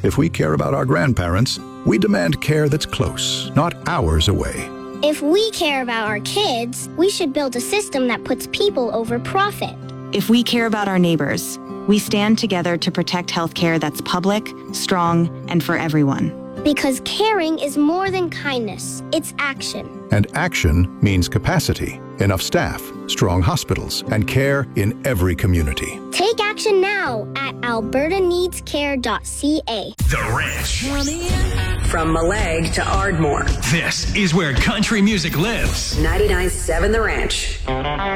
If we care about our grandparents, we demand care that's close, not hours away. If we care about our kids, we should build a system that puts people over profit. If we care about our neighbors, we stand together to protect healthcare that's public, strong, and for everyone. Because caring is more than kindness, it's action. And action means capacity, enough staff, strong hospitals, and care in every community. Take action now at albertaneedscare.ca. The Ranch. From Maleg to Ardmore. This is where country music lives. 99.7 The Ranch.